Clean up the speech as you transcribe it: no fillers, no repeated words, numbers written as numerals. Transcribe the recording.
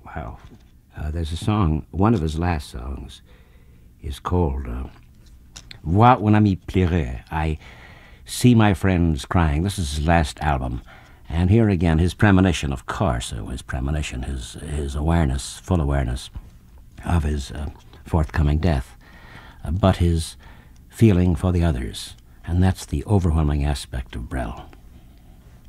Wow. There's a song, one of his last songs is called Vois un ami pleurer. I see my friends crying. This is his last album. And here again, his premonition, of course, his premonition, his awareness, full awareness of his forthcoming death, but his feeling for the others. And that's the overwhelming aspect of Brel.